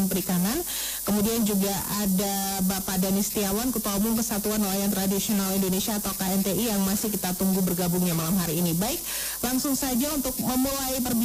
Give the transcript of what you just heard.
Perikanan. Kemudian juga ada Bapak Dani Setiawan, Ketua Umum Kesatuan Nelayan Tradisional Indonesia atau KNTI yang masih kita tunggu bergabungnya malam hari ini. Baik, langsung saja untuk memulai perbincangan